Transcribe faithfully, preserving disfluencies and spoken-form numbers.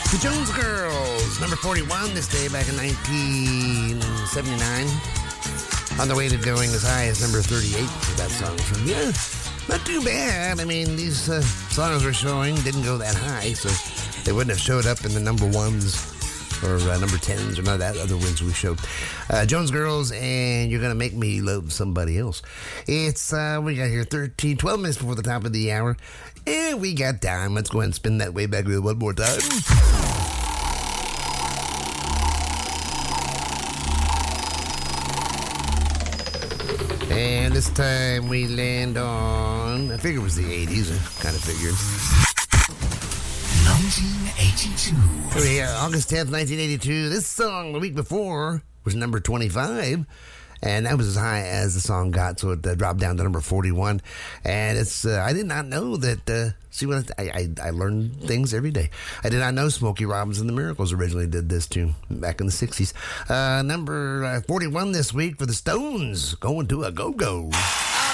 The Jones Girls, number forty-one this day back in nineteen seventy-nine. On the way to going as high as number thirty-eight for that song. So, yeah, not too bad. I mean, these uh, songs we're showing didn't go that high, so they wouldn't have showed up in the number ones or uh, number tens or none of that other ones we showed. Uh, Jones Girls and You're Gonna Make Me Love Somebody Else. It's, uh, we got here thirteen, twelve minutes before the top of the hour. And we got time. Let's go ahead and spin that way back wheel one more time. And this time we land on, I figure it was the eighties. I kind of figured. nineteen eighty-two. Oh yeah, August tenth, nineteen eighty-two. This song the week before was number twenty-five. And that was as high as the song got, so it uh, dropped down to number forty-one. And it's, uh, I did not know that, uh, see what, I, I, I learn things every day. I did not know Smokey Robinson and the Miracles originally did this too, back in the sixties. Uh, number uh, forty-one this week for the Stones, Going to a Go-Go.